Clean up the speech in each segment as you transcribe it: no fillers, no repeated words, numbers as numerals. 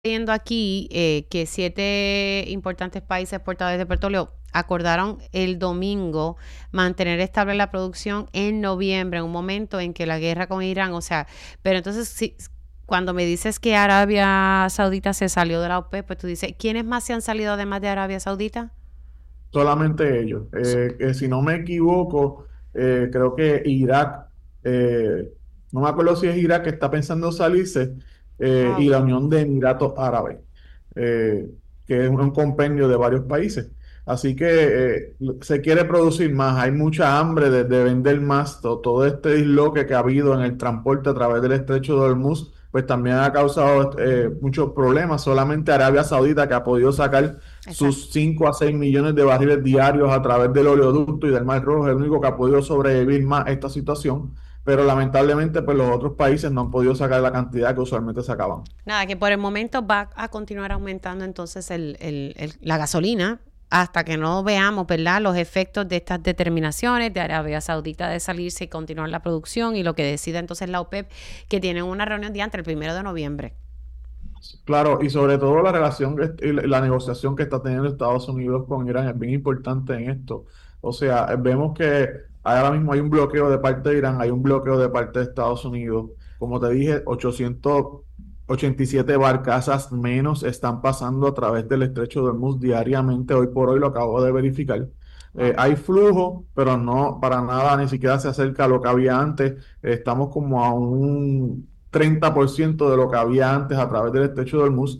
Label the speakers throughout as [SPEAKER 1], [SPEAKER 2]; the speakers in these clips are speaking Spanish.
[SPEAKER 1] Viendo aquí que 7 importantes países exportadores de petróleo acordaron el domingo mantener estable la producción en noviembre, en un momento en que la guerra con Irán, o sea, pero entonces cuando me dices que Arabia Saudita se salió de la OPEP, pues tú dices, ¿quiénes más se han salido además de Arabia Saudita?
[SPEAKER 2] Solamente ellos. Que si no me equivoco, creo que Irak, eh, no me acuerdo si es Irak que está pensando salirse, y
[SPEAKER 1] Wow.
[SPEAKER 2] la Unión de Emiratos Árabes, eh, que es un compendio de varios países. Así que se quiere producir más, hay mucha hambre de vender más. Todo este disloque que ha habido en el transporte a través del estrecho de Hormuz, pues también ha causado muchos problemas. Solamente Arabia Saudita, que ha podido sacar
[SPEAKER 1] Exacto.
[SPEAKER 2] sus 5 a 6 millones de barriles diarios a través del oleoducto y del Mar Rojo, es el único que ha podido sobrevivir más esta situación, pero lamentablemente pues los otros países no han podido sacar la cantidad que usualmente sacaban.
[SPEAKER 1] Nada, que por el momento va a continuar aumentando entonces la gasolina hasta que no veamos, ¿verdad?, los efectos de estas determinaciones de Arabia Saudita de salirse y continuar la producción y lo que decida entonces la OPEP, que tienen una reunión de entre el 1 de noviembre.
[SPEAKER 2] Claro, y sobre todo la relación y la negociación que está teniendo Estados Unidos con Irán es bien importante en esto. O sea, vemos que ahora mismo hay un bloqueo de parte de Irán, hay un bloqueo de parte de Estados Unidos. Como te dije, 887 barcazas menos están pasando a través del estrecho de Hormuz diariamente. Hoy por hoy lo acabo de verificar.
[SPEAKER 1] Wow.
[SPEAKER 2] Hay flujo, pero no para nada, ni siquiera se acerca a lo que había antes. Estamos como a un 30% de lo que había antes a través del estrecho de Hormuz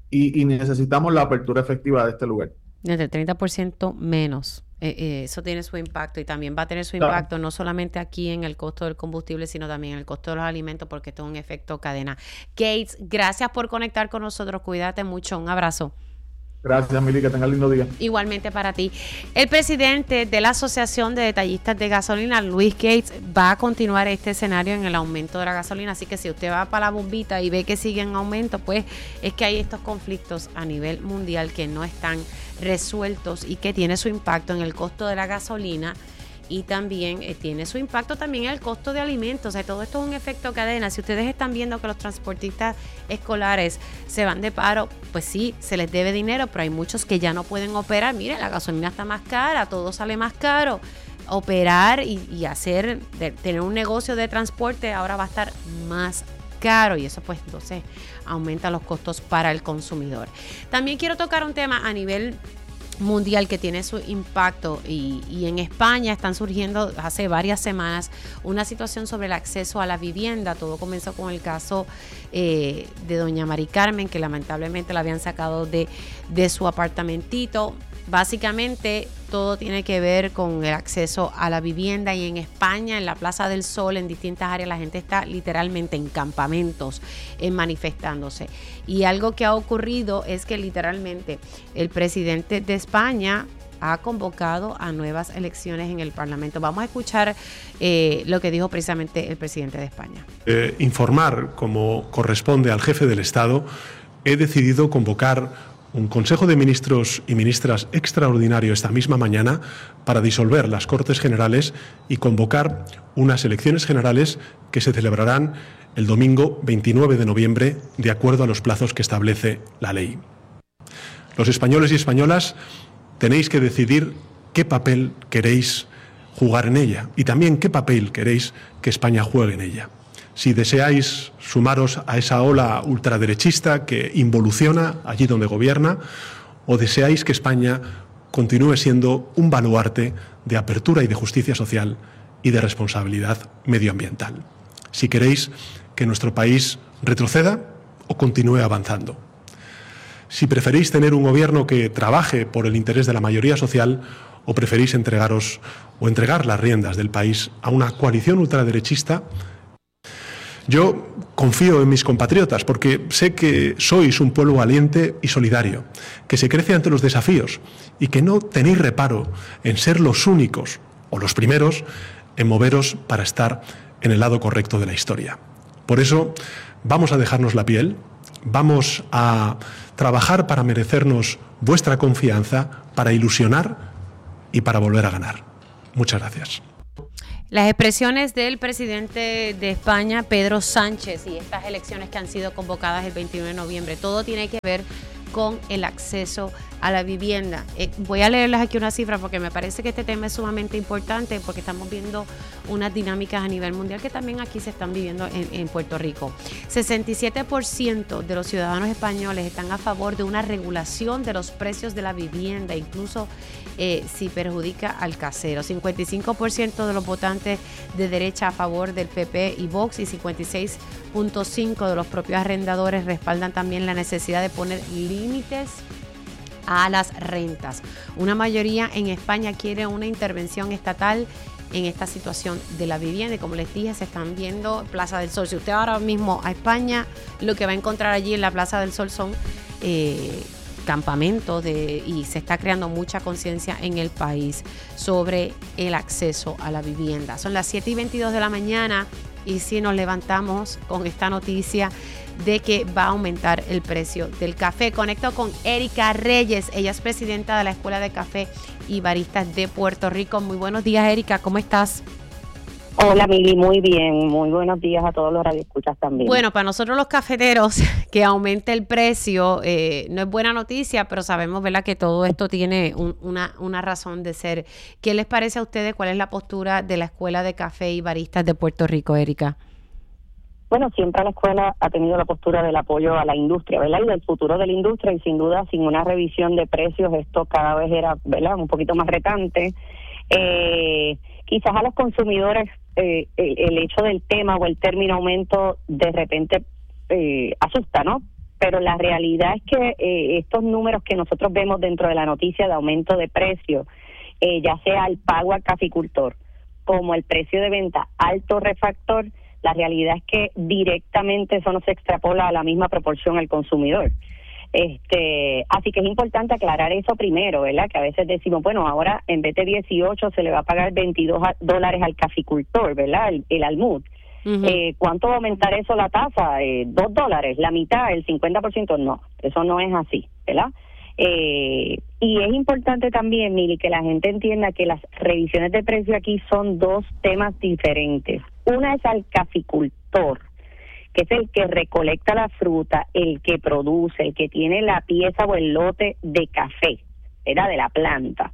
[SPEAKER 2] y necesitamos la apertura efectiva de este lugar.
[SPEAKER 1] Desde el 30% menos. Eso tiene su impacto y también va a tener su
[SPEAKER 2] Ta-
[SPEAKER 1] impacto no solamente aquí en el costo del combustible, sino también en el costo de los alimentos, porque esto es un efecto cadena. Gates, gracias por conectar con nosotros. Cuídate mucho. Un abrazo.
[SPEAKER 2] Gracias, Mili, que tenga lindo día.
[SPEAKER 1] Igualmente para ti. El presidente de la Asociación de Detallistas de Gasolina, Luis Gates, va a continuar este escenario en el aumento de la gasolina. Así que si usted va para la bombita y ve que sigue en aumento, pues es que hay estos conflictos a nivel mundial que no están resueltos y que tiene su impacto en el costo de la gasolina y también tiene su impacto también en el costo de alimentos. O sea, todo esto es un efecto cadena. Si ustedes están viendo que los transportistas escolares se van de paro, pues sí, se les debe dinero, pero hay muchos que ya no pueden operar. Mire, la gasolina está más cara, todo sale más caro. Operar y tener un negocio de transporte ahora va a estar más caro y eso pues entonces aumenta los costos para el consumidor. También quiero tocar un tema a nivel mundial que tiene su impacto y en España están surgiendo hace varias semanas una situación sobre el acceso a la vivienda. Todo comenzó con el caso de doña Mari Carmen, que lamentablemente la habían sacado de su apartamentito. Básicamente todo tiene que ver con el acceso a la vivienda y en España, en la Plaza del Sol, en distintas áreas, la gente está literalmente en campamentos, manifestándose. Y algo que ha ocurrido es que literalmente el presidente de España ha convocado a nuevas elecciones en el Parlamento. Vamos a escuchar lo que dijo precisamente el presidente de España.
[SPEAKER 3] Informar como corresponde al jefe del Estado, he decidido convocar un Consejo de Ministros y Ministras extraordinario esta misma mañana para disolver las Cortes Generales y convocar unas elecciones generales que se celebrarán el domingo 29 de noviembre, de acuerdo a los plazos que establece la ley. Los españoles y españolas tenéis que decidir qué papel queréis jugar en ella y también qué papel queréis que España juegue en ella. Si deseáis sumaros a esa ola ultraderechista que involuciona allí donde gobierna, o deseáis que España continúe siendo un baluarte de apertura y de justicia social y de responsabilidad medioambiental. Si queréis que nuestro país retroceda o continúe avanzando. Si preferís tener un gobierno que trabaje por el interés de la mayoría social o preferís entregar las riendas del país a una coalición ultraderechista. Yo confío en mis compatriotas porque sé que sois un pueblo valiente y solidario, que se crece ante los desafíos y que no tenéis reparo en ser los únicos o los primeros en moveros para estar en el lado correcto de la historia. Por eso vamos a dejarnos la piel, vamos a trabajar para merecernos vuestra confianza, para ilusionar y para volver a ganar. Muchas gracias.
[SPEAKER 1] Las expresiones del presidente de España, Pedro Sánchez, y estas elecciones que han sido convocadas el 21 de noviembre, todo tiene que ver con el acceso a la vivienda. Voy a leerles aquí una cifra porque me parece que este tema es sumamente importante porque estamos viendo unas dinámicas a nivel mundial que también aquí se están viviendo en Puerto Rico. 67% de los ciudadanos españoles están a favor de una regulación de los precios de la vivienda, incluso si perjudica al casero. 55% de los votantes de derecha a favor del PP y Vox, y 56.5% de los propios arrendadores respaldan también la necesidad de poner límites a las rentas. Una mayoría en España quiere una intervención estatal en esta situación de la vivienda, y como les dije, se están viendo Plaza del Sol. Si usted ahora mismo a España, lo que va a encontrar allí en la Plaza del Sol son campamentos y se está creando mucha conciencia en el país sobre el acceso a la vivienda. Son las 7:22 de la mañana y si nos levantamos con esta noticia de que va a aumentar el precio del café. Conecto con Erika Reyes, ella es presidenta de la Escuela de Café y Baristas de Puerto Rico. Muy buenos días, Erika, ¿cómo estás?
[SPEAKER 4] Hola, Mili, muy bien. Muy buenos días a todos los radioescuchas también.
[SPEAKER 1] Bueno, para nosotros los cafeteros, que aumente el precio no es buena noticia, pero sabemos, ¿verdad?, que todo esto tiene una razón de ser. ¿Qué les parece a ustedes? ¿Cuál es la postura de la Escuela de Café y Baristas de Puerto Rico, Erika?
[SPEAKER 4] Bueno, siempre la escuela ha tenido la postura del apoyo a la industria, ¿verdad? Y del futuro de la industria, y sin duda, sin una revisión de precios, esto cada vez era, ¿verdad?, un poquito más retante. Quizás a los consumidores el hecho del tema o el término aumento de repente asusta, ¿no? Pero la realidad es que estos números que nosotros vemos dentro de la noticia de aumento de precio, ya sea el pago al caficultor como el precio de venta al torrefactor, la realidad es que directamente eso no se extrapola a la misma proporción al consumidor. Así que es importante aclarar eso primero, ¿verdad? Que a veces decimos, bueno, ahora en vez de 18 se le va a pagar $22 al caficultor, ¿verdad? El almud. Uh-huh. ¿Cuánto va a aumentar eso la tasa? $2, la mitad, el 50%. No, eso no es así, ¿verdad? Y es importante también, Mili, que la gente entienda que las revisiones de precio aquí son dos temas diferentes. Una es al caficultor, que es el que recolecta la fruta, el que produce, el que tiene la pieza o el lote de café, ¿verdad?, de la planta.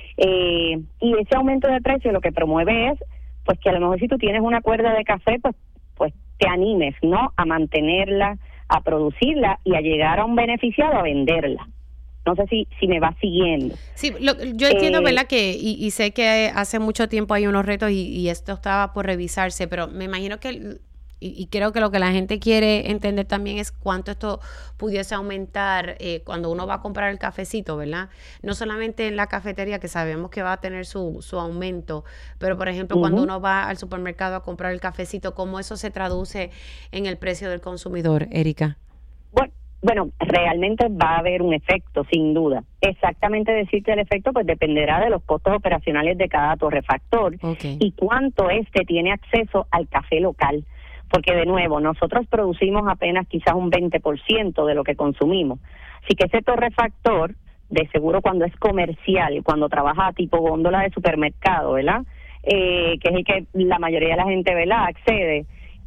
[SPEAKER 4] Y ese aumento de precio lo que promueve es, pues, que a lo mejor si tú tienes una cuerda de café, pues te animes, ¿no?, a mantenerla, a producirla y a llegar a un beneficiado a venderla. No sé si me va siguiendo.
[SPEAKER 1] Sí, yo entiendo, ¿verdad?, que y sé que hace mucho tiempo hay unos retos y esto estaba por revisarse, pero me imagino que, y creo que lo que la gente quiere entender también es cuánto esto pudiese aumentar cuando uno va a comprar el cafecito, ¿verdad? No solamente en la cafetería, que sabemos que va a tener su aumento, pero por ejemplo, uh-huh, cuando uno va al supermercado a comprar el cafecito, ¿cómo eso se traduce en el precio del consumidor, Erika?
[SPEAKER 4] Bueno, realmente va a haber un efecto, sin duda. Exactamente decirte el efecto, pues dependerá de los costos operacionales de cada torrefactor, okay, y cuánto tiene acceso al café local. Porque, de nuevo, nosotros producimos apenas quizás un 20% de lo que consumimos. Así que ese torrefactor, de seguro cuando es comercial, cuando trabaja tipo góndola de supermercado, ¿verdad?, que es el que la mayoría de la gente, ¿verdad?, accede,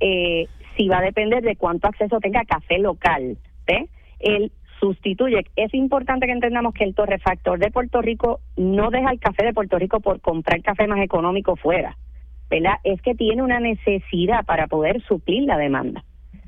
[SPEAKER 4] sí va a depender de cuánto acceso tenga a café local. Él sustituye. Es importante que entendamos que el torrefactor de Puerto Rico no deja el café de Puerto Rico por comprar café más económico fuera, ¿verdad? Es que tiene una necesidad para poder suplir la demanda.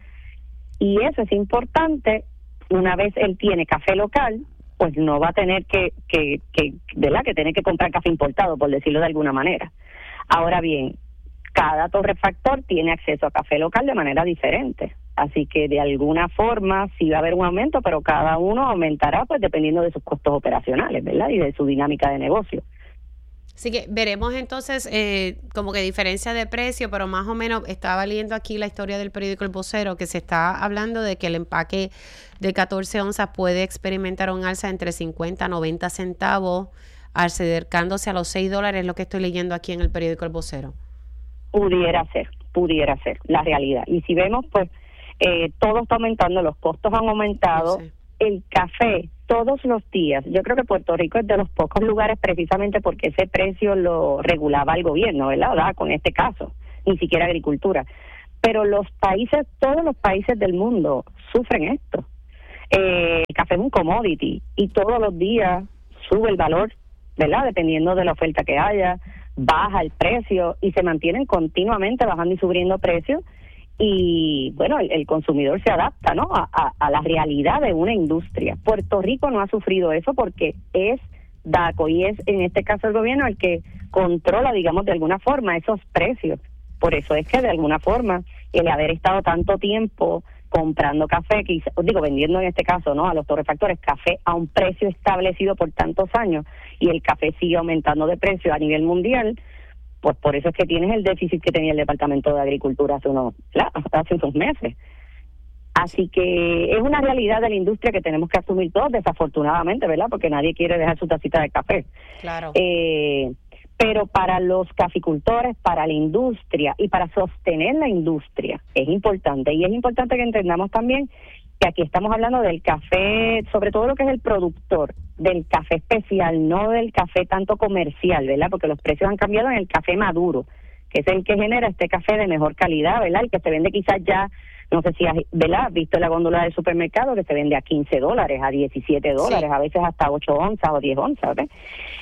[SPEAKER 4] Y eso es importante. Una vez él tiene café local, pues no va a tener ¿verdad?, que tener que comprar café importado, por decirlo de alguna manera. Ahora bien, cada torrefactor tiene acceso a café local de manera diferente. Así que de alguna forma sí va a haber un aumento, pero cada uno aumentará pues dependiendo de sus costos operacionales, ¿verdad?, y de su dinámica de negocio.
[SPEAKER 1] Así que veremos entonces como que diferencia de precio, pero más o menos estaba leyendo aquí la historia del periódico El Vocero, que se está hablando de que el empaque de 14 onzas puede experimentar un alza entre 50 a 90 centavos, acercándose a los $6, lo que estoy leyendo aquí en el periódico El Vocero. Pudiera ser la realidad. Y si vemos, pues todo está aumentando, los costos han aumentado, sí,
[SPEAKER 4] el café todos los días. Yo creo que Puerto Rico es de los pocos lugares precisamente porque ese precio lo regulaba el gobierno, ¿verdad? Con este caso, ni siquiera agricultura. Pero todos los países del mundo sufren esto. El café es un commodity y todos los días sube el valor, ¿verdad? Dependiendo de la oferta que haya, baja el precio y se mantienen continuamente bajando y subiendo precios. Y bueno, el consumidor se adapta, ¿no? A la realidad de una industria. Puerto Rico no ha sufrido eso porque es DACO y es en este caso el gobierno el que controla, digamos, de alguna forma esos precios. Por eso es que de alguna forma el haber estado tanto tiempo comprando café, vendiendo en este caso, ¿no? A los torrefactores café a un precio establecido por tantos años y el café sigue aumentando de precio a nivel mundial, pues por eso es que tienes el déficit que tenía el Departamento de Agricultura hace unos meses. Así que es una realidad de la industria que tenemos que asumir todos, desafortunadamente, ¿verdad? Porque nadie quiere dejar su tacita de café.
[SPEAKER 1] Claro.
[SPEAKER 4] Pero para los caficultores, para la industria y para sostener la industria es importante. Y es importante que entendamos también que aquí estamos hablando del café, sobre todo lo que es el productor, del café especial, no del café tanto comercial, ¿verdad? Porque los precios han cambiado en el café maduro, que es el que genera este café de mejor calidad, ¿verdad? El que se vende quizás ya, no sé si has, ¿verdad?, visto la góndola del supermercado, que se vende a $15, a $17, sí, a veces hasta 8 onzas o 10 onzas, ¿verdad?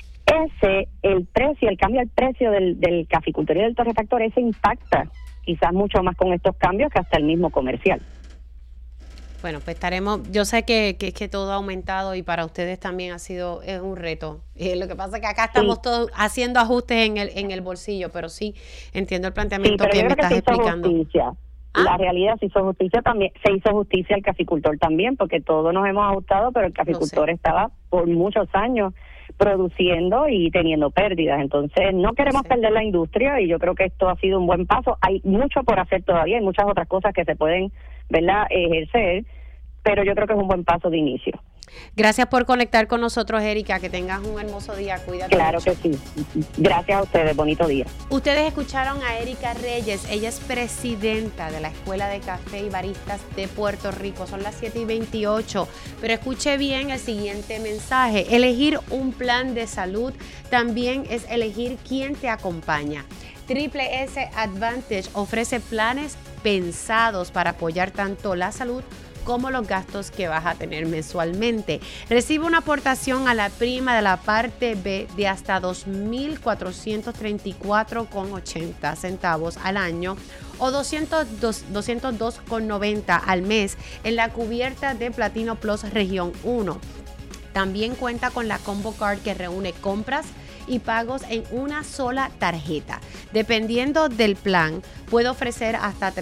[SPEAKER 4] El cambio al precio del caficultor y del torrefactor, ese impacta quizás mucho más con estos cambios que hasta el mismo comercial.
[SPEAKER 1] Bueno, pues yo sé que todo ha aumentado y para ustedes también es un reto. Lo que pasa es que acá estamos todos haciendo ajustes en el bolsillo, pero sí entiendo el planteamiento que me estás explicando.
[SPEAKER 4] La realidad se hizo justicia también, se hizo justicia al caficultor también, porque todos nos hemos ajustado, pero el caficultor estaba por muchos años produciendo y teniendo pérdidas. Entonces no queremos perder la industria y yo creo que esto ha sido un buen paso. Hay mucho por hacer todavía, hay muchas otras cosas que se pueden, ¿verdad?, ejercer, pero yo creo que es un buen paso de inicio.
[SPEAKER 1] Gracias por conectar con nosotros, Erika, que tengas un hermoso día, cuídate.
[SPEAKER 4] Claro mucho. Que sí, gracias a ustedes, bonito día.
[SPEAKER 1] Ustedes escucharon a Erika Reyes, ella es presidenta de la Escuela de Café y Baristas de Puerto Rico, son las 7:28, pero escuche bien el siguiente mensaje: elegir un plan de salud también es elegir quién te acompaña. Triple S Advantage ofrece planes pensados para apoyar tanto la salud como los gastos que vas a tener mensualmente. Recibe una aportación a la prima de la parte B de hasta $2,434.80 al año o $202.90 al mes en la cubierta de Platino Plus Región 1. También cuenta con la Combo Card que reúne compras y pagos en una sola tarjeta. Dependiendo del plan, puede ofrecer hasta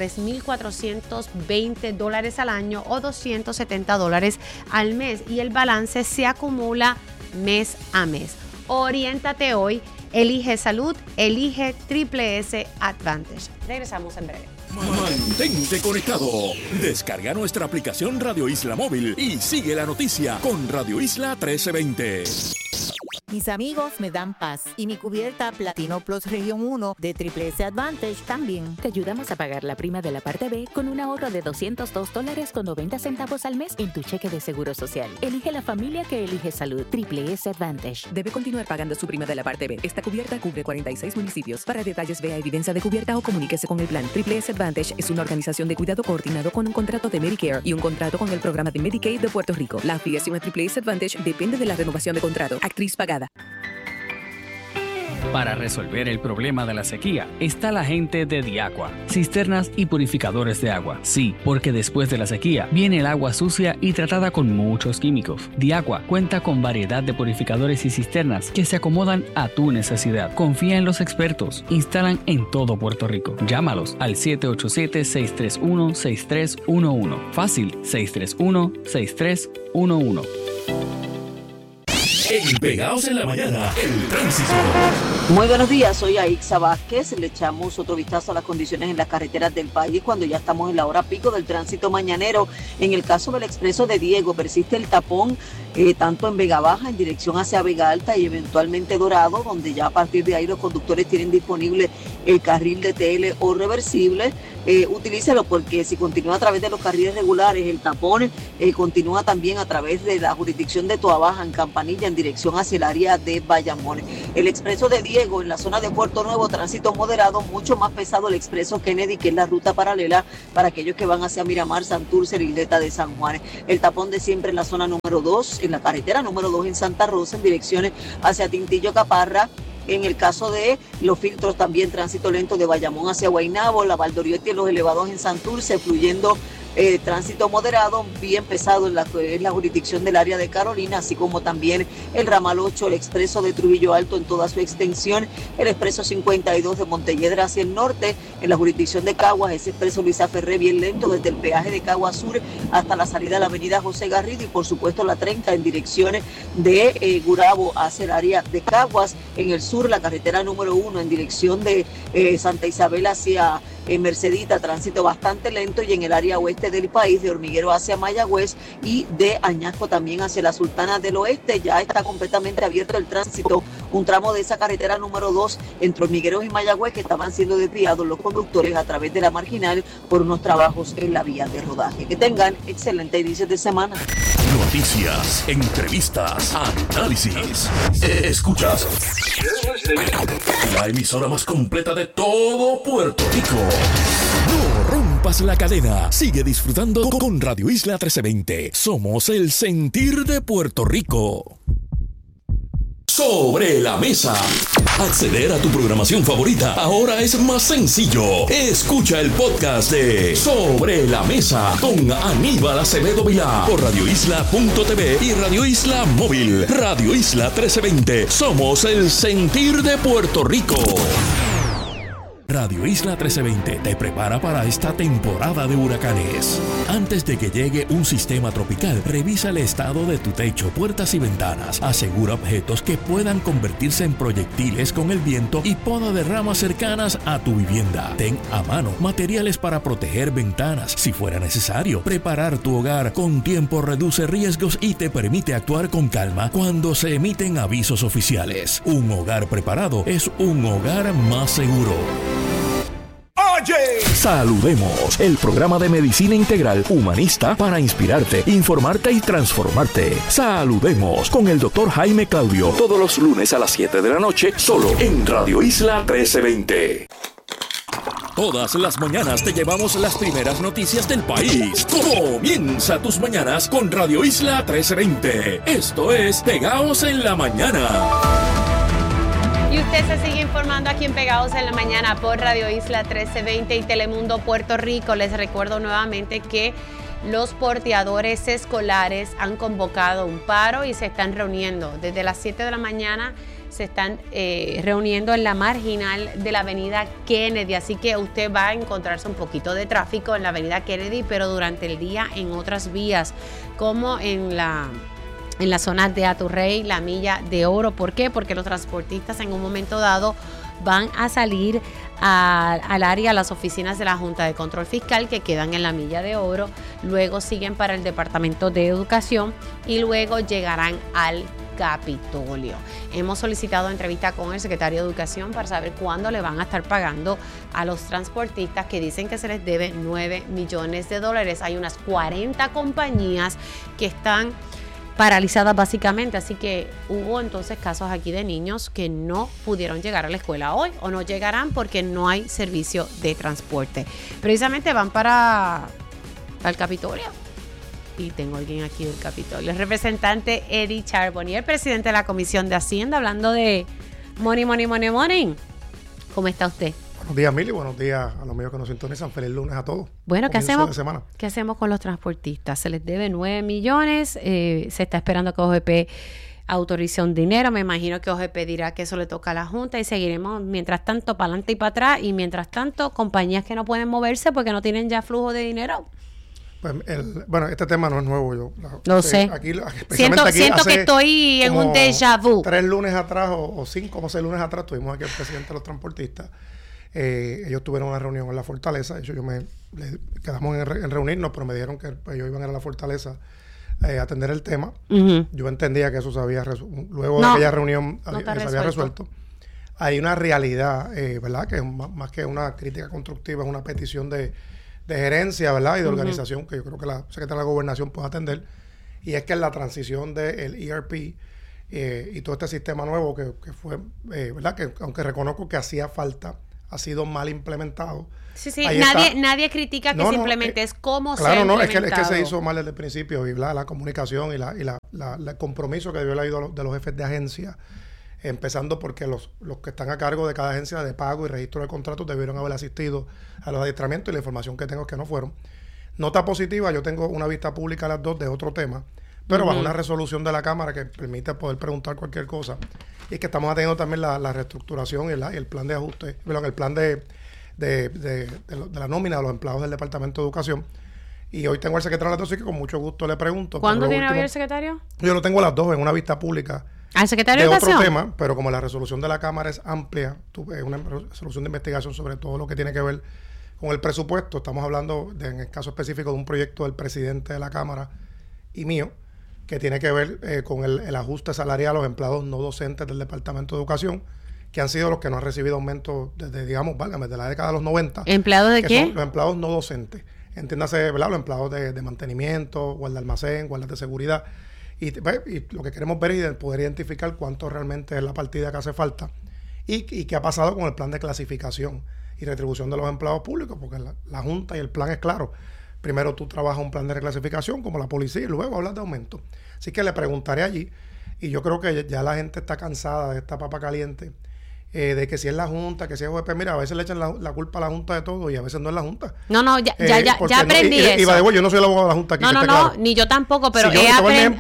[SPEAKER 1] $3,420 al año o $270 al mes y el balance se acumula mes a mes. Oriéntate hoy, elige salud, elige Triple S Advantage. Regresamos en breve.
[SPEAKER 5] Mantente conectado. Descarga nuestra aplicación Radio Isla Móvil y sigue la noticia con Radio Isla 1320.
[SPEAKER 6] Mis amigos me dan paz y mi cubierta Platino Plus Región 1 de Triple S Advantage también.
[SPEAKER 7] Te ayudamos a pagar la prima de la parte B con un ahorro de $202.90 al mes en tu cheque de seguro social. Elige la familia que elige salud. Triple S Advantage.
[SPEAKER 8] Debe continuar pagando su prima de la parte B. Esta cubierta cubre 46 municipios. Para detalles, vea evidencia de cubierta o comuníquese con el plan. Triple S Advantage es una organización de cuidado coordinado con un contrato de Medicare y un contrato con el programa de Medicaid de Puerto Rico. La afiliación a Triple S Advantage depende de la renovación de contrato. Actriz pagada.
[SPEAKER 9] Para resolver el problema de la sequía está la gente de Diaqua, cisternas y purificadores de agua. Sí, porque después de la sequía viene el agua sucia y tratada con muchos químicos. Diaqua cuenta con variedad de purificadores y cisternas que se acomodan a tu necesidad. Confía en los expertos. Instalan en todo Puerto Rico. Llámalos al 787-631-6311. Fácil, 631-6311.
[SPEAKER 5] En Pegados en la Mañana, el tránsito.
[SPEAKER 10] Muy buenos días, soy Aixa Vázquez. Le echamos otro vistazo a las condiciones en las carreteras del país cuando ya estamos en la hora pico del tránsito mañanero. En el caso del expreso de Diego, persiste el tapón tanto en Vega Baja en dirección hacia Vega Alta y eventualmente Dorado, donde ya a partir de ahí los conductores tienen disponible el carril de TL o reversible. utilícelo, porque si continúa a través de los carriles regulares, el tapón continúa también a través de la jurisdicción de Toabaja, en Campanilla, en dirección hacia el área de Bayamón. El expreso de Diego, en la zona de Puerto Nuevo, tránsito moderado, mucho más pesado el expreso Kennedy, que es la ruta paralela para aquellos que van hacia Miramar, Santurce, la isleta de San Juan. El tapón de siempre en la zona número 2, en la carretera número 2 en Santa Rosa, en direcciones hacia Tintillo, Caparra. En el caso de los filtros, también tránsito lento de Bayamón hacia Guaynabo, la Valdoriotti y los elevados en Santurce, fluyendo tránsito moderado, bien pesado en la jurisdicción del área de Carolina, así como también el ramal 8, el expreso de Trujillo Alto en toda su extensión, el expreso 52 de Montelledra hacia el norte, en la jurisdicción de Caguas, ese expreso Luisa Ferré bien lento desde el peaje de Caguas Sur hasta la salida de la avenida José Garrido, y por supuesto la 30 en direcciones de Gurabo hacia el área de Caguas. En el sur, la carretera número 1 en dirección de Santa Isabel hacia Mercedita, tránsito bastante lento, y en el área oeste del país, de Hormiguero hacia Mayagüez y de Añasco también hacia la Sultana del Oeste, ya está completamente abierto el tránsito, un tramo de esa carretera número 2 entre Hormigueros y Mayagüez, que estaban siendo desviados los conductores a través de la marginal por unos trabajos en la vía de rodaje. Que tengan excelente inicio de semana.
[SPEAKER 5] Noticias, entrevistas, análisis. Escuchas la emisora más completa de todo Puerto Rico. No rompas la cadena. Sigue disfrutando con Radio Isla 1320. Somos el sentir de Puerto Rico. Sobre la mesa. Acceder a tu programación favorita ahora es más sencillo. Escucha el podcast de Sobre la Mesa con Aníbal Acevedo Vilá por radioisla.tv y Radio Isla Móvil. Radio Isla 1320. Somos el sentir de Puerto Rico. Radio Isla 1320 te prepara para esta temporada de huracanes. Antes de que llegue un sistema tropical, revisa el estado de tu techo, puertas y ventanas. Asegura objetos que puedan convertirse en proyectiles con el viento y poda de ramas cercanas a tu vivienda. Ten a mano materiales para proteger ventanas. Si fuera necesario, preparar tu hogar con tiempo reduce riesgos y te permite actuar con calma cuando se emiten avisos oficiales. Un hogar preparado es un hogar más seguro. Oye, saludemos, el programa de medicina integral humanista para inspirarte, informarte y transformarte. Saludemos con el Dr. Jaime Claudio, todos los lunes a las 7 de la noche, solo en Radio Isla 1320. Todas las mañanas te llevamos las primeras noticias del país. Comienza tus mañanas con Radio Isla 1320. Esto es Pegaos en la Mañana.
[SPEAKER 1] Y usted se sigue informando aquí en Pegados en la Mañana por Radio Isla 1320 y Telemundo Puerto Rico. Les recuerdo nuevamente que los porteadores escolares han convocado un paro y se están reuniendo. Desde las 7 de la mañana se están reuniendo en la marginal de la avenida Kennedy. Así que usted va a encontrarse un poquito de tráfico en la avenida Kennedy, pero durante el día en otras vías, como en la zona de Aturrey, la Milla de Oro. ¿Por qué? Porque los transportistas en un momento dado van a salir al área, a las oficinas de la Junta de Control Fiscal que quedan en la Milla de Oro, luego siguen para el Departamento de Educación y luego llegarán al Capitolio. Hemos solicitado entrevista con el secretario de Educación para saber cuándo le van a estar pagando a los transportistas, que dicen que se les debe $9 millones. Hay unas 40 compañías que están paralizadas básicamente, así que hubo entonces casos aquí de niños que no pudieron llegar a la escuela hoy o no llegarán porque no hay servicio de transporte. Precisamente van para el Capitolio y tengo a alguien aquí del Capitolio, el representante Eddie Charbonnier, presidente de la Comisión de Hacienda, hablando de money. ¿Cómo está usted?
[SPEAKER 11] Buenos días, Mili. Buenos días a los amigos que nos sintonizan. Feliz lunes a todos.
[SPEAKER 1] Bueno, ¿qué hacemos con los transportistas? Se les debe 9 millones. Se está esperando que OGP autorice un dinero. Me imagino que OGP dirá que eso le toca a la Junta y seguiremos, mientras tanto, para adelante y para atrás. Y mientras tanto, compañías que no pueden moverse porque no tienen ya flujo de dinero.
[SPEAKER 11] Pues bueno, este tema no es nuevo.
[SPEAKER 1] Lo sé.
[SPEAKER 11] Aquí,
[SPEAKER 1] siento que estoy en un déjà vu.
[SPEAKER 11] 3 lunes atrás o 5 o 6 lunes atrás tuvimos aquí al presidente de los transportistas. Ellos tuvieron una reunión en la Fortaleza. De hecho, quedamos en reunirnos, pero me dijeron que ellos iban a ir a la Fortaleza a atender el tema. Uh-huh. Yo entendía que eso se había luego de aquella reunión se había resuelto. hay una realidad, ¿verdad? Que es más que una crítica constructiva, es una petición de gerencia, ¿verdad? Y de organización que yo creo que la Secretaría de la Gobernación puede atender. Y es que en la transición del ERP y todo este sistema nuevo que fue, ¿verdad? Que aunque reconozco que hacía falta, ha sido mal implementado.
[SPEAKER 1] Sí, nadie critica que simplemente es cómo se ha implementado.
[SPEAKER 11] Claro, es que se hizo mal desde el principio y la comunicación y el compromiso que debió haber habido de los jefes de agencia, empezando porque los que están a cargo de cada agencia de pago y registro de contratos debieron haber asistido a los adiestramientos, y la información que tengo es que no fueron. Nota positiva, yo tengo una vista pública a las 2 de otro tema, pero bajo una resolución de la Cámara que permite poder preguntar cualquier cosa. Y es que estamos atendiendo también la reestructuración y el plan de ajuste, el plan de la nómina de los empleados del Departamento de Educación. Y hoy tengo al secretario a las 2, así que con mucho gusto le pregunto.
[SPEAKER 1] ¿Cuándo tiene hoy el secretario?
[SPEAKER 11] Yo lo tengo a las 2 en una vista pública.
[SPEAKER 1] ¿Al secretario
[SPEAKER 11] de
[SPEAKER 1] Educación?
[SPEAKER 11] Otro tema, pero como la resolución de la Cámara es amplia, es una resolución de investigación sobre todo lo que tiene que ver con el presupuesto. Estamos hablando, en el caso específico, de un proyecto del presidente de la Cámara y mío, que tiene que ver con el ajuste salarial a los empleados no docentes del Departamento de Educación, que han sido los que no han recibido aumento desde, digamos, desde la década de los 90.
[SPEAKER 1] ¿Empleados de qué?
[SPEAKER 11] Son los empleados no docentes. Entiéndase, ¿verdad? Los empleados de mantenimiento, guarda de almacén, guardas de seguridad. Y lo que queremos ver es poder identificar cuánto realmente es la partida que hace falta y qué ha pasado con el plan de clasificación y retribución de los empleados públicos, porque la Junta y el plan es claro. Primero tú trabajas un plan de reclasificación como la policía y luego hablas de aumento. Así que le preguntaré allí, y yo creo que ya la gente está cansada de esta papa caliente, de que si es la Junta, que si es OEP. Mira, a veces le echan la culpa a la Junta de todo y a veces no es la Junta.
[SPEAKER 1] No, ya aprendí eso.
[SPEAKER 11] Y yo no soy el abogado de la Junta aquí.
[SPEAKER 1] No,
[SPEAKER 11] claro.
[SPEAKER 1] ni yo tampoco, pero
[SPEAKER 11] Si
[SPEAKER 1] he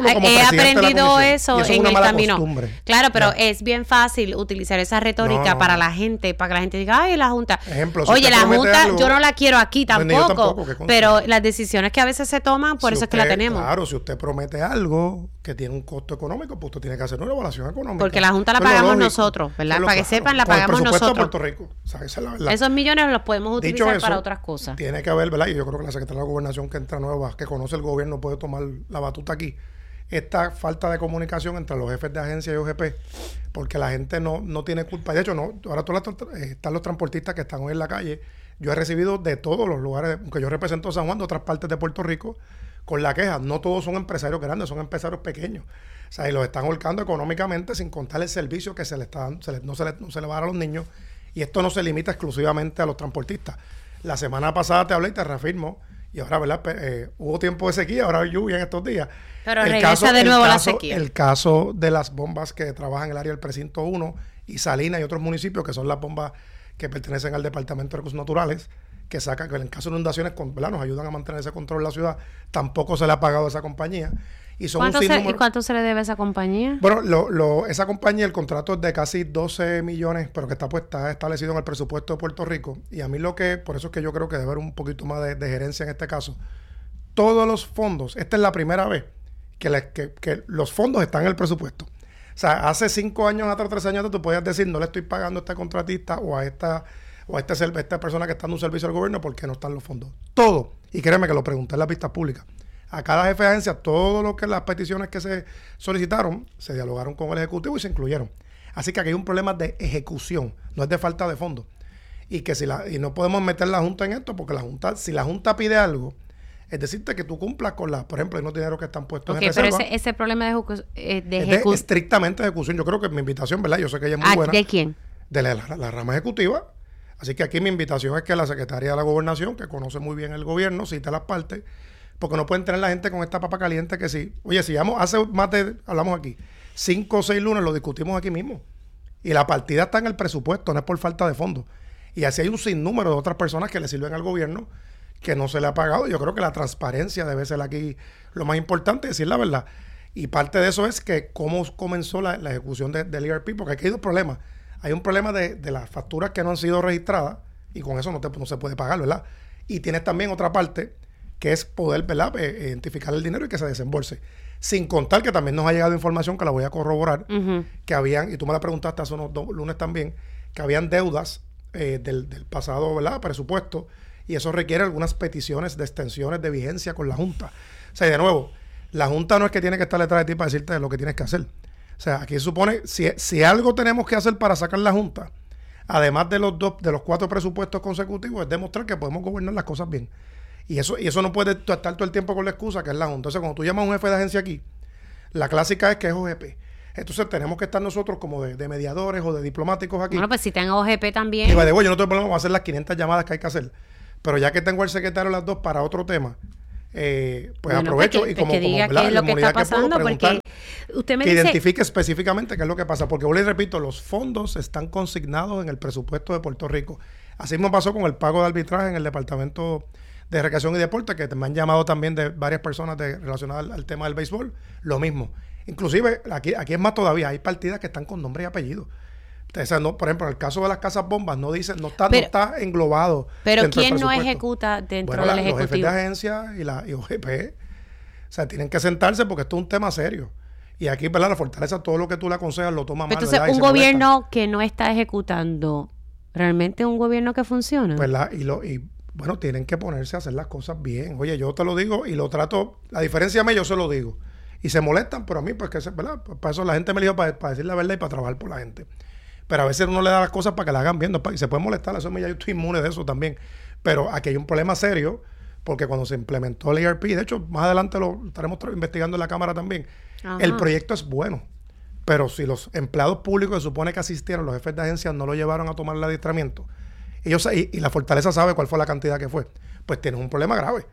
[SPEAKER 1] aprendido eso en el camino.
[SPEAKER 11] Costumbre.
[SPEAKER 1] Claro, pero es bien fácil utilizar esa retórica para la gente, para que la gente diga, ay, la Junta.
[SPEAKER 11] Ejemplo,
[SPEAKER 1] oye, la Junta yo no la quiero aquí tampoco, pero las decisiones que a veces se toman, por eso es que la tenemos.
[SPEAKER 11] Claro, si usted promete algo que tiene un costo económico, pues usted tiene que hacer una evaluación económica.
[SPEAKER 1] Porque la Junta la pagamos nosotros, ¿verdad? Para que sepan, la pagamos nosotros.
[SPEAKER 11] De Puerto Rico. O sea, esa es la verdad.
[SPEAKER 1] Esos millones los podemos utilizar
[SPEAKER 11] eso,
[SPEAKER 1] para otras cosas.
[SPEAKER 11] Tiene que haber, ¿verdad? Y yo creo que la Secretaría de la Gobernación que entra nueva, que conoce el gobierno, puede tomar la batuta aquí. Esta falta de comunicación entre los jefes de agencia y OGP, porque la gente no tiene culpa. De hecho, ahora están los transportistas que están hoy en la calle. Yo he recibido de todos los lugares, aunque yo represento a San Juan, de otras partes de Puerto Rico, con la queja. No todos son empresarios grandes, son empresarios pequeños. O sea, y los están ahorcando económicamente sin contar el servicio que se le está dando, no se le va a dar a los niños. Y esto no se limita exclusivamente a los transportistas. La semana pasada te hablé y te reafirmo, y ahora, ¿verdad? Hubo tiempo de sequía, ahora hay lluvia en estos días.
[SPEAKER 1] Pero regresa de nuevo la sequía.
[SPEAKER 11] El caso de las bombas que trabajan en el área del Precinto 1 y Salinas y otros municipios, que son las bombas que pertenecen al Departamento de Recursos Naturales, que en caso de inundaciones, ¿verdad? Nos ayudan a mantener ese control en la ciudad. Tampoco se le ha pagado a esa compañía. ¿Y
[SPEAKER 1] cuánto se le debe a esa compañía?
[SPEAKER 11] Bueno, esa compañía, el contrato es de casi 12 millones, pero que está establecido en el presupuesto de Puerto Rico. Y a mí por eso es que yo creo que debe haber un poquito más de gerencia en este caso. Todos los fondos, esta es la primera vez que los fondos están en el presupuesto. O sea, hace 5 años atrás, 3 años atrás, tú podías decir, no le estoy pagando a este contratista o a esta persona que está dando un servicio al gobierno porque no están los fondos. Todo. Y créeme que lo pregunté en las vistas públicas. A cada jefe de agencia, todo lo que las peticiones que se solicitaron, se dialogaron con el Ejecutivo y se incluyeron. Así que aquí hay un problema de ejecución, no es de falta de fondos. Y que y no podemos meter la Junta en esto, porque si la Junta pide algo, es decirte que tú cumplas con por ejemplo, hay unos dineros que están puestos en reserva.
[SPEAKER 1] Pero ese problema de ejecución...
[SPEAKER 11] Es estrictamente ejecución. Yo creo que mi invitación, ¿verdad? Yo sé que ella es muy buena.
[SPEAKER 1] ¿De quién?
[SPEAKER 11] De la rama ejecutiva. Así que aquí mi invitación es que la Secretaría de la Gobernación, que conoce muy bien el gobierno, cite las partes, porque no pueden tener la gente con esta papa caliente que sí. Oye, si hablamos aquí, 5 o 6 lunes lo discutimos aquí mismo. Y la partida está en el presupuesto, no es por falta de fondos. Y así hay un sinnúmero de otras personas que le sirven al gobierno que no se le ha pagado. Yo creo que la transparencia debe ser aquí lo más importante, decir la verdad. Y parte de eso es que cómo comenzó la ejecución del ERP, porque aquí hay 2 problemas. Hay un problema de las facturas que no han sido registradas y con eso no se puede pagar, ¿verdad? Y tienes también otra parte que es poder, ¿verdad? Identificar el dinero y que se desembolse. Sin contar que también nos ha llegado información, que la voy a corroborar, que habían, y tú me la preguntaste hace unos lunes también, que habían deudas del pasado, ¿verdad? Presupuesto, y eso requiere algunas peticiones de extensiones de vigencia con la Junta. O sea, y de nuevo, la Junta no es que tiene que estar detrás de ti para decirte lo que tienes que hacer. O O sea, aquí se supone, si algo tenemos que hacer para sacar la Junta, además de los 4 presupuestos consecutivos, es demostrar que podemos gobernar las cosas bien. Y eso no puede estar todo el tiempo con la excusa que es la Junta. Entonces, cuando tú llamas a un jefe de agencia aquí, la clásica es que es OGP. Entonces, tenemos que estar nosotros como de mediadores o de diplomáticos aquí.
[SPEAKER 1] Bueno, pues si tengo OGP también.
[SPEAKER 11] Y yo no tengo problema con hacer las 500 llamadas que hay que hacer. Pero ya que tengo al secretario las 2 para otro tema, pues bueno, aprovecho y como
[SPEAKER 1] diga qué es lo que está pasando, porque usted me dice,
[SPEAKER 11] identifique específicamente qué es lo que pasa, porque les repito, los fondos están consignados en el presupuesto de Puerto Rico. Así mismo pasó con el pago de arbitraje en el Departamento de Recreación y Deporte, que me han llamado también de varias personas relacionadas al tema del béisbol, lo mismo. Inclusive, aquí es más todavía, hay partidas que están con nombre y apellido. O sea, no, por ejemplo, en el caso de las casas bombas, no está englobado.
[SPEAKER 1] Pero ¿quién no ejecuta dentro del Ejecutivo?
[SPEAKER 11] Los jefes de agencia y OGP. O sea, tienen que sentarse porque esto es un tema serio. Y aquí, ¿verdad? La fortaleza, todo lo que tú le aconsejas lo toma mal.
[SPEAKER 1] Entonces, un gobierno que no está ejecutando, ¿realmente es un gobierno que funciona?
[SPEAKER 11] ¿Verdad? Y bueno, tienen que ponerse a hacer las cosas bien. Oye, yo te lo digo y lo trato. La diferencia yo se lo digo. Y se molestan, pero a mí, pues, ¿verdad? Para eso la gente me dijo para decir la verdad y para trabajar por la gente. Pero a veces uno le da las cosas para que las hagan bien, y se puede molestar, eso ya yo estoy inmune de eso también. Pero aquí hay un problema serio, porque cuando se implementó el ERP, de hecho, más adelante lo estaremos investigando en la Cámara también, el proyecto es bueno, pero si los empleados públicos se supone que asistieron, los jefes de agencias no lo llevaron a tomar el adiestramiento, ellos y la Fortaleza sabe cuál fue la cantidad que fue, pues tienen un problema grave.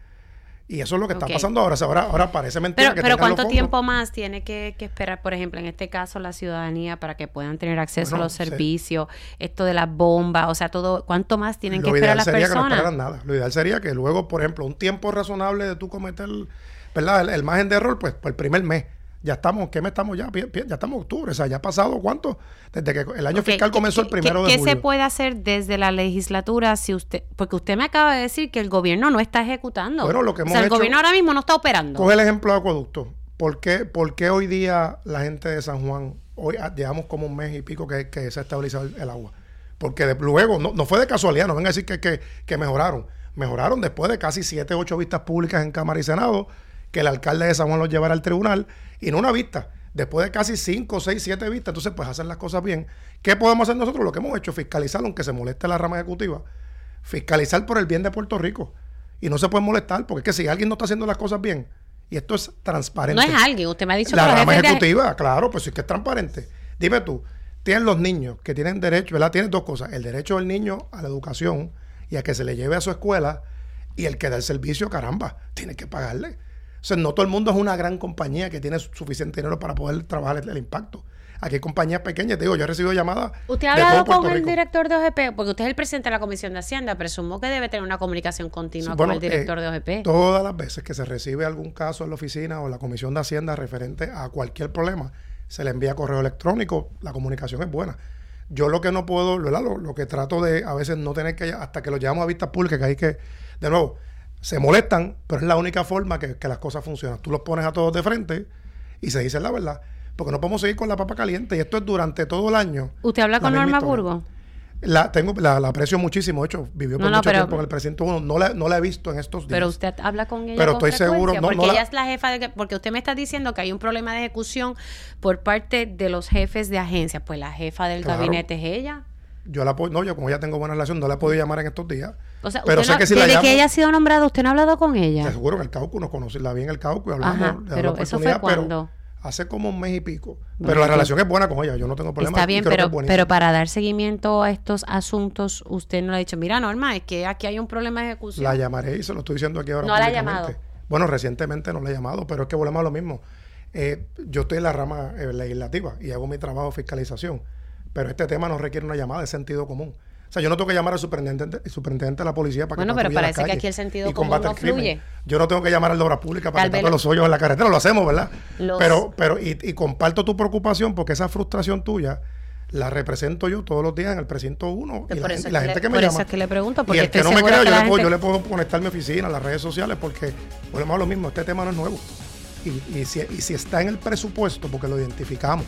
[SPEAKER 11] Y eso es lo que está pasando ahora. Ahora parece mentira que
[SPEAKER 1] pero ¿cuánto tiempo más tiene que esperar, por ejemplo, en este caso, la ciudadanía para que puedan tener acceso a los servicios, esto de las bombas, o sea, todo, ¿cuánto más tienen que esperar las personas?
[SPEAKER 11] Que no esperaran nada. Lo ideal sería que luego, por ejemplo, un tiempo razonable de tú cometer, ¿verdad? El margen de error, pues, por el primer mes. Ya estamos, ¿qué mes estamos ya? Ya estamos en octubre, o sea, ya ha pasado ¿cuánto? Desde que el año fiscal comenzó el 1 de julio.
[SPEAKER 1] ¿Qué se puede hacer desde la legislatura porque usted me acaba de decir que el gobierno no está ejecutando?
[SPEAKER 11] Bueno, lo que hemos hecho,
[SPEAKER 1] el gobierno ahora mismo no está operando.
[SPEAKER 11] Coge el ejemplo de acueducto. ¿Por qué hoy día la gente de San Juan, hoy llevamos como un mes y pico que se ha estabilizado el agua? Porque luego, no fue de casualidad, no vengan a decir que mejoraron. Mejoraron después de casi 7, 8 vistas públicas en Cámara y Senado, que el alcalde de San Juan los llevara al tribunal, y no una vista, después de casi 5, 6, 7 vistas. Entonces, pues hacer las cosas bien. ¿Qué podemos hacer nosotros? Lo que hemos hecho, fiscalizar, aunque se moleste la rama ejecutiva, fiscalizar por el bien de Puerto Rico. Y no se puede molestar, porque es que si alguien no está haciendo las cosas bien, y esto es transparente.
[SPEAKER 1] No es alguien, usted me ha dicho
[SPEAKER 11] la rama ejecutiva, claro, pues sí que es transparente. Dime tú, tienen los niños que tienen derecho, ¿verdad? Tienes 2 cosas, el derecho del niño a la educación y a que se le lleve a su escuela, y el que da el servicio, caramba, tiene que pagarle. O sea, no todo el mundo es una gran compañía que tiene suficiente dinero para poder trabajar el impacto. Aquí hay compañías pequeñas. Te digo, yo he recibido llamadas.
[SPEAKER 1] ¿Usted ha hablado con el director de OGP? Porque usted es el presidente de la Comisión de Hacienda. Presumo que debe tener una comunicación continua con el director de OGP.
[SPEAKER 11] Todas las veces que se recibe algún caso en la oficina o en la Comisión de Hacienda referente a cualquier problema, se le envía correo electrónico. La comunicación es buena. Yo lo que no puedo, ¿verdad? Lo que trato de a veces no tener que, hasta que lo llevamos a vistas públicas, que hay que, de nuevo, se molestan, pero es la única forma que las cosas funcionan. Tú los pones a todos de frente y se dice la verdad. Porque no podemos seguir con la papa caliente. Y esto es durante todo el año.
[SPEAKER 1] ¿Usted habla con Norma Burgos?
[SPEAKER 11] La aprecio muchísimo. De hecho, vivió por mucho tiempo con el presidente Uno. No la he visto en estos días.
[SPEAKER 1] Pero usted habla con ella.
[SPEAKER 11] Pero estoy seguro.
[SPEAKER 1] Porque ella es la jefa porque usted me está diciendo que hay un problema de ejecución por parte de los jefes de agencia. Pues la jefa del gabinete es ella.
[SPEAKER 11] Yo como ya tengo buena relación, no la he podido llamar en estos días.
[SPEAKER 1] O sea, pero sé que si desde que ella ha sido nombrada, ¿usted no ha hablado con ella?
[SPEAKER 11] Te seguro que el Cauco nos conoce, la vi en el Cauco y hablamos.
[SPEAKER 1] Ajá, pero eso fue cuando.
[SPEAKER 11] Hace como un mes y pico. Pero la relación es buena con ella, yo no tengo problema.
[SPEAKER 1] Está bien, pero para dar seguimiento a estos asuntos, usted no le ha dicho, mira, Norma, es que aquí hay un problema de ejecución.
[SPEAKER 11] La llamaré y se lo estoy diciendo aquí ahora.
[SPEAKER 1] ¿No la ha llamado?
[SPEAKER 11] Bueno, recientemente no la he llamado, pero es que volvemos a lo mismo. Yo estoy en la rama legislativa y hago mi trabajo de fiscalización, pero este tema no requiere una llamada de sentido común. O sea, yo no tengo que llamar al superintendente de la policía para que
[SPEAKER 1] pero parece que aquí el sentido común no fluye.
[SPEAKER 11] Yo no tengo que llamar al de Obras Públicas para que tape los hoyos en la carretera. Lo hacemos, ¿verdad? Pero comparto tu preocupación porque esa frustración tuya la represento yo todos los días en el precinto 1 y la gente que me llama.
[SPEAKER 1] Por eso es que le pregunto.
[SPEAKER 11] Y el que no me crea, yo le puedo conectar mi oficina, las redes sociales, porque volvemos a lo mismo. Este tema no es nuevo. Y si está en el presupuesto, porque lo identificamos,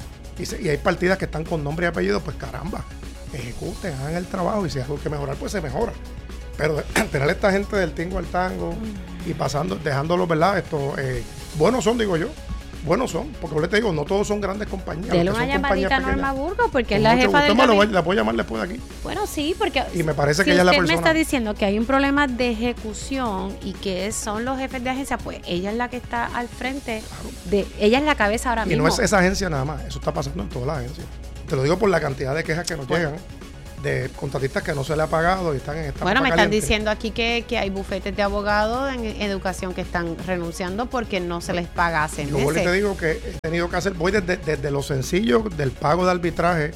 [SPEAKER 11] y hay partidas que están con nombre y apellido, pues caramba, ejecuten, hagan el trabajo, y si hay algo que mejorar, pues se mejora. Pero tener a esta gente del tingo al tango y dejándolo, ¿verdad? Buenos son, digo yo, buenos son, porque yo te digo, no todos son grandes compañías.
[SPEAKER 1] Dele una llamadita a Norma Burgos, porque es la jefa del
[SPEAKER 11] gabinete. La puedo llamar después de aquí.
[SPEAKER 1] Bueno, sí, porque
[SPEAKER 11] y me parece
[SPEAKER 1] si
[SPEAKER 11] que ella es la
[SPEAKER 1] usted
[SPEAKER 11] persona.
[SPEAKER 1] me está diciendo que hay un problema de ejecución y que son los jefes de agencia, pues ella es la que está al frente, ella es la cabeza ahora mismo.
[SPEAKER 11] Y no es esa agencia nada más, eso está pasando en todas las agencias. Te lo digo por la cantidad de quejas que nos llegan de contratistas que no se le ha pagado y están en esta.
[SPEAKER 1] Bueno, me están diciendo aquí que hay bufetes de abogados en educación que están renunciando porque no se les paga hace meses.
[SPEAKER 11] Yo te digo que he tenido que hacer, voy desde lo sencillo del pago de arbitraje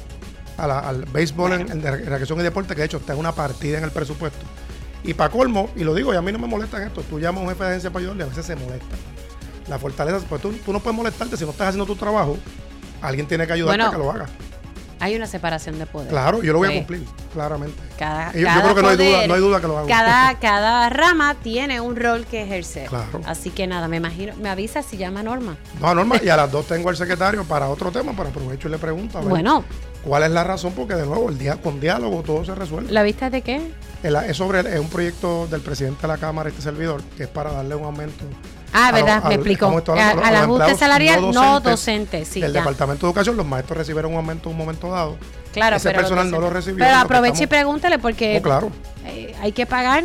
[SPEAKER 11] al béisbol en recreación y deporte, que de hecho está en una partida en el presupuesto. Y para colmo, y lo digo, y a mí no me molesta esto, tú llamas a un jefe de agencia para ayudarle, a veces se molesta. La fortaleza, pues tú no puedes molestarte si no estás haciendo tu trabajo, alguien tiene que ayudarte a que lo haga.
[SPEAKER 1] Hay una separación de poder.
[SPEAKER 11] Claro, yo lo voy a cumplir, claramente.
[SPEAKER 1] Yo
[SPEAKER 11] creo que no hay duda que lo hago.
[SPEAKER 1] Cada rama tiene un rol que ejercer.
[SPEAKER 11] Claro.
[SPEAKER 1] Así que nada, me imagino, me avisa si llama Norma.
[SPEAKER 11] No, Norma, y a las 2 tengo al secretario para otro tema, para aprovecho y le pregunto.
[SPEAKER 1] Bueno.
[SPEAKER 11] ¿Cuál es la razón? Porque de nuevo, con diálogo todo se resuelve.
[SPEAKER 1] ¿La vista de qué?
[SPEAKER 11] Es un proyecto del presidente de la Cámara, este servidor, que es para darle un aumento.
[SPEAKER 1] ¿Verdad? Me explicó. Al ajuste salarial no docente, sí.
[SPEAKER 11] Del Departamento de Educación, los maestros recibieron un aumento en un momento dado.
[SPEAKER 1] Claro,
[SPEAKER 11] ese personal no lo recibió.
[SPEAKER 1] Pero aproveche y pregúntele porque
[SPEAKER 11] claro.
[SPEAKER 1] Hay que pagar,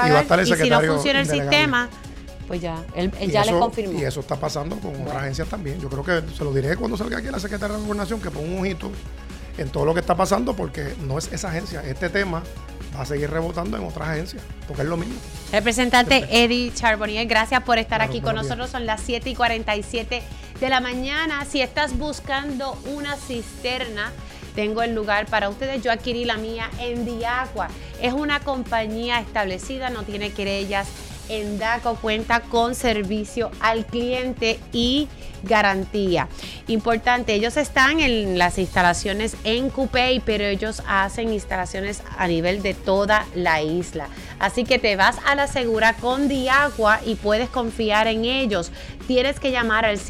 [SPEAKER 1] y si no funciona el sistema, pues ya, él ya le confirmó.
[SPEAKER 11] Y eso está pasando con otras agencias también. Yo creo que se lo diré cuando salga aquí la secretaria de Gobernación, que ponga un ojito en todo lo que está pasando, porque no es esa agencia, este tema va a seguir rebotando en otras agencias, porque es lo mismo.
[SPEAKER 1] Representante Eddie Charbonnier, gracias por estar aquí con nosotros. Son las 7:47 de la mañana. Si estás buscando una cisterna, tengo el lugar para ustedes. Yo adquirí la mía en Diagua. Es una compañía establecida, no tiene querellas. Endaco cuenta con servicio al cliente y garantía. Importante, ellos están en las instalaciones en Cupey, pero ellos hacen instalaciones a nivel de toda la isla. Así que te vas a la segura con Diagua y puedes confiar en ellos. Tienes que llamar al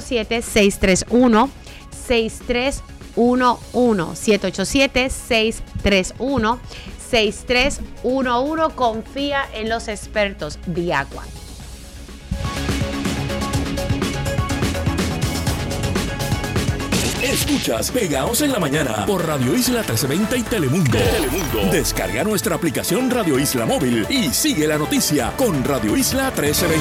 [SPEAKER 1] 787-631-6311. 787-631-6311. Confía en los expertos Diagua.
[SPEAKER 5] Escuchas Pegaos en la Mañana por Radio Isla 1320 y Telemundo. Descarga nuestra aplicación Radio Isla Móvil y sigue la noticia con Radio Isla 1320.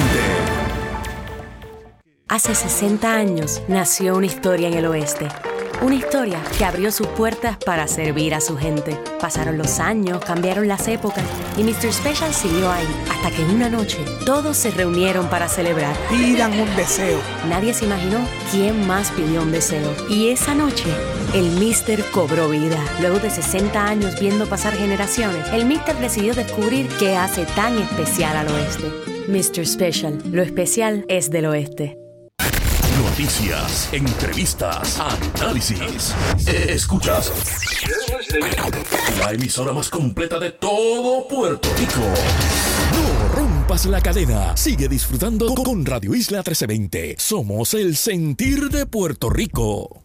[SPEAKER 12] Hace 60 años nació una historia en el oeste. Una historia que abrió sus puertas para servir a su gente. Pasaron los años, cambiaron las épocas y Mr. Special siguió ahí hasta que una noche todos se reunieron para celebrar.
[SPEAKER 13] Pidan un deseo.
[SPEAKER 12] Nadie se imaginó quién más pidió un deseo. Y esa noche, el Mister cobró vida. Luego de 60 años viendo pasar generaciones, el Mister decidió descubrir qué hace tan especial al oeste. Mr. Special, lo especial es del oeste.
[SPEAKER 5] Noticias, entrevistas, análisis. Escuchas la emisora más completa de todo Puerto Rico. No rompas la cadena. Sigue disfrutando con Radio Isla 1320. Somos el sentir de Puerto Rico.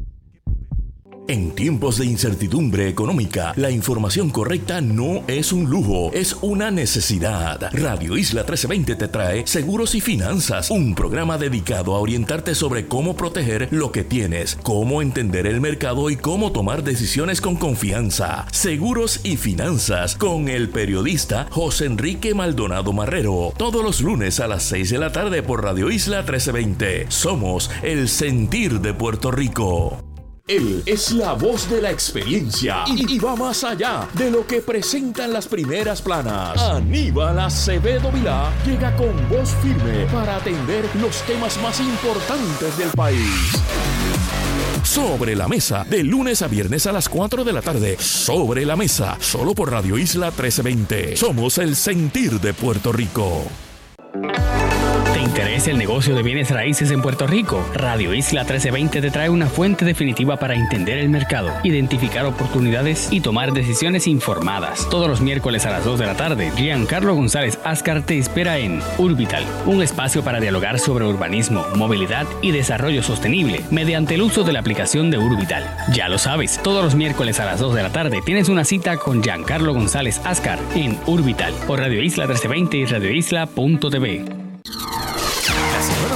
[SPEAKER 5] En tiempos de incertidumbre económica, la información correcta no es un lujo, es una necesidad. Radio Isla 1320 te trae Seguros y Finanzas, un programa dedicado a orientarte sobre cómo proteger lo que tienes, cómo entender el mercado y cómo tomar decisiones con confianza. Seguros y Finanzas con el periodista José Enrique Maldonado Marrero. Todos los lunes a las 6 de la tarde por Radio Isla 1320. Somos el sentir de Puerto Rico. Él es la voz de la experiencia y va más allá de lo que presentan las primeras planas. Aníbal Acevedo Vilá llega con voz firme para atender los temas más importantes del país. Sobre la Mesa, de lunes a viernes a las 4 de la tarde. Sobre la Mesa, solo por Radio Isla 1320. Somos el sentir de Puerto Rico.
[SPEAKER 9] ¿Te interesa el negocio de bienes raíces en Puerto Rico? Radio Isla 1320 te trae una fuente definitiva para entender el mercado, identificar oportunidades y tomar decisiones informadas. Todos los miércoles a las 2 de la tarde, Giancarlo González Ascar te espera en Urbital, un espacio para dialogar sobre urbanismo, movilidad y desarrollo sostenible mediante el uso de la aplicación de Urbital. Ya lo sabes, todos los miércoles a las 2 de la tarde tienes una cita con Giancarlo González Ascar en Urbital por Radio Isla 1320 y radioisla.tv.
[SPEAKER 5] Las semanas comienzan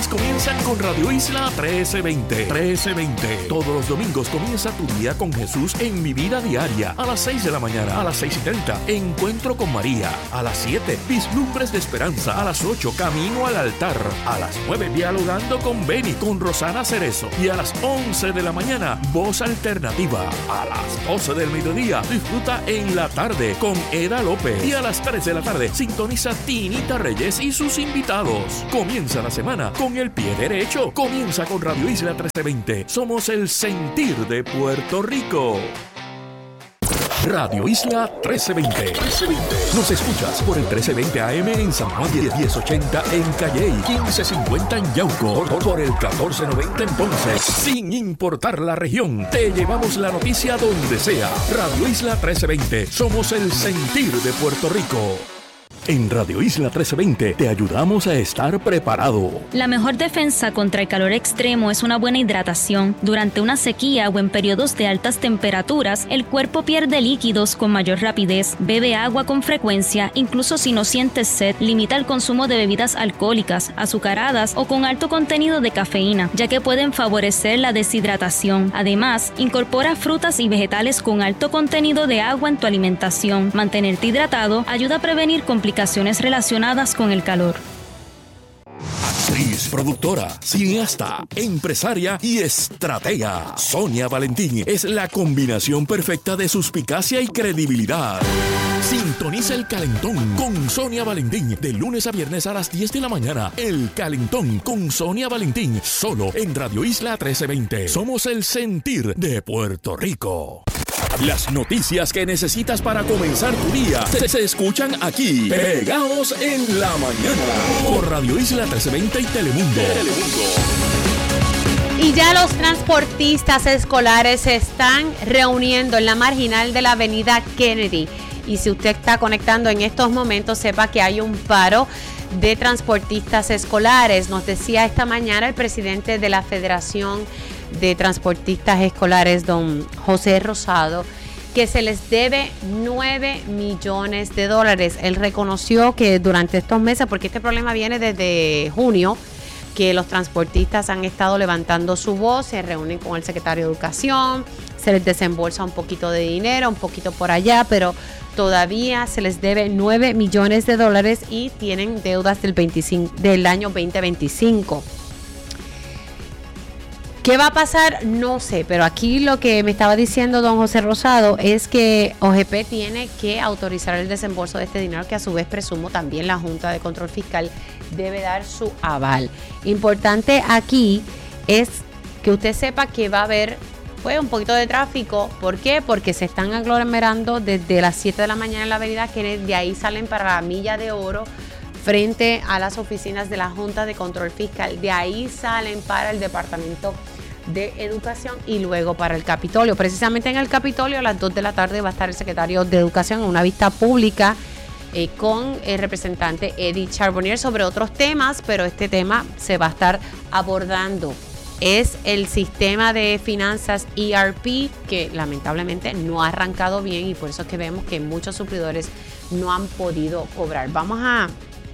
[SPEAKER 5] Comienzan con Radio Isla 1320. 1320. Todos los domingos comienza tu día con Jesús en Mi Vida Diaria. A las 6 de la mañana. A las 6:30. Encuentro con María. A las 7. Vislumbres de Esperanza. A las 8. Camino al altar. A las 9. Dialogando con Beni, con Rosana Cerezo. Y a las 11 de la mañana. Voz Alternativa. A las 12 del mediodía. Disfruta En la Tarde con Eda López. Y a las 3 de la tarde. Sintoniza Tinita Reyes y sus invitados. Comienza la semana con el pie derecho. Comienza con Radio Isla 1320. Somos el sentir de Puerto Rico. Radio Isla 1320. Nos escuchas por el 1320 AM en San Juan, 1080 en Calley, 1550 en Yauco, por el 1490 en Ponce. Sin importar la región, te llevamos la noticia donde sea. Radio Isla 1320. Somos el sentir de Puerto Rico. En Radio Isla 1320 te ayudamos a estar preparado.
[SPEAKER 13] La mejor defensa contra el calor extremo es una buena hidratación. Durante una sequía o en periodos de altas temperaturas, el cuerpo pierde líquidos con mayor rapidez. Bebe agua con frecuencia, incluso si no sientes sed. Limita el consumo de bebidas alcohólicas, azucaradas o con alto contenido de cafeína, ya que pueden favorecer la deshidratación. Además, incorpora frutas y vegetales con alto contenido de agua en tu alimentación. Mantenerte hidratado ayuda a prevenir complicaciones relacionadas con el calor.
[SPEAKER 5] Actriz, productora, cineasta, empresaria y estratega. Sonia Valentín es la combinación perfecta de suspicacia y credibilidad. Sintoniza El Calentón con Sonia Valentín de lunes a viernes a las 10 de la mañana. El Calentón con Sonia Valentín, solo en Radio Isla 1320. Somos el sentir de Puerto Rico. Las noticias que necesitas para comenzar tu día se escuchan aquí, pegados en la mañana, por Radio Isla 1320 y Telemundo.
[SPEAKER 1] Y ya los transportistas escolares se están reuniendo en la marginal de la avenida Kennedy. Y si usted está conectando en estos momentos, sepa que hay un paro de transportistas escolares. Nos decía esta mañana el presidente de la Federación de Transportistas Escolares, don José Rosado, que se les debe $9 millones. Él reconoció que durante estos meses, porque este problema viene desde junio, que los transportistas han estado levantando su voz, se reúnen con el secretario de Educación, se les desembolsa un poquito de dinero, un poquito por allá, pero todavía se les debe $9 millones y tienen deudas del año 2025. ¿Qué va a pasar? No sé, pero aquí lo que me estaba diciendo don José Rosado es que OGP tiene que autorizar el desembolso de este dinero, que a su vez presumo también la Junta de Control Fiscal debe dar su aval. Importante aquí es que usted sepa que va a haber un poquito de tráfico. ¿Por qué? Porque se están aglomerando desde las 7 de la mañana en la avenida, que de ahí salen para la Milla de Oro, frente a las oficinas de la Junta de Control Fiscal. De ahí salen para el Departamento de Educación y luego para el Capitolio. Precisamente en el Capitolio a las 2 de la tarde va a estar el secretario de Educación en una vista pública con el representante Eddie Charbonnier sobre otros temas, pero este tema se va a estar abordando. Es el sistema de finanzas ERP, que lamentablemente no ha arrancado bien, y por eso es que vemos que muchos suplidores no han podido cobrar. Vamos a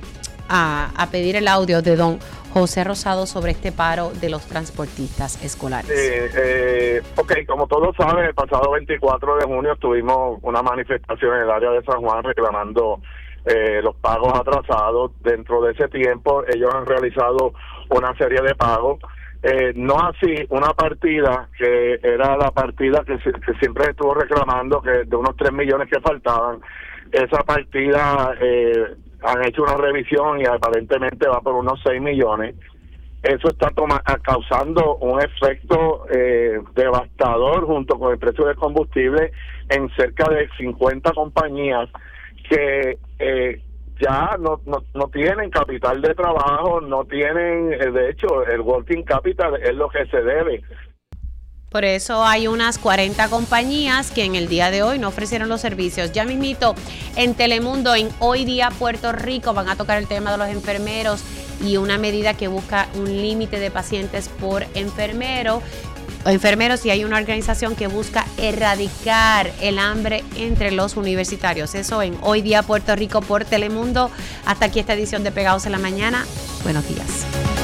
[SPEAKER 1] pedir el audio de don José Rosado sobre este paro de los transportistas escolares.
[SPEAKER 14] Ok, como todos saben, el pasado 24 de junio tuvimos una manifestación en el área de San Juan reclamando los pagos atrasados. Dentro de ese tiempo ellos han realizado una serie de pagos, no así una partida que era la partida que siempre estuvo reclamando, que de unos 3 millones que faltaban. Esa partida han hecho una revisión y aparentemente va por unos 6 millones. Eso está causando un efecto devastador junto con el precio del combustible en cerca de 50 compañías que ya no tienen capital de trabajo, no tienen, de hecho, el working capital es lo que se debe.
[SPEAKER 1] Por eso hay unas 40 compañías que en el día de hoy no ofrecieron los servicios. Ya mismito en Telemundo, en Hoy Día Puerto Rico, van a tocar el tema de los enfermeros y una medida que busca un límite de pacientes por enfermeros, y hay una organización que busca erradicar el hambre entre los universitarios. Eso en Hoy Día Puerto Rico por Telemundo. Hasta aquí esta edición de Pegados en la Mañana. Buenos días.